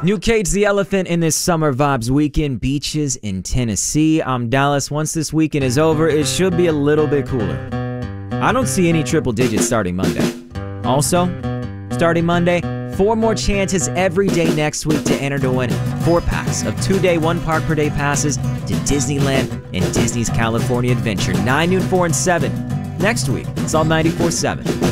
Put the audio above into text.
New Cage the Elephant in this Summer Vibes weekend. Beaches in Tennessee. I'm Dallas. Once this weekend is over, it should be a little bit cooler. I don't see any triple digits starting Monday. Also, starting Monday, 4 more chances every day next week to enter to win 4 packs of 2-day, 1 park per day passes to Disneyland and Disney's California Adventure. 9, noon, 4, and 7. Next week, it's all 94.7.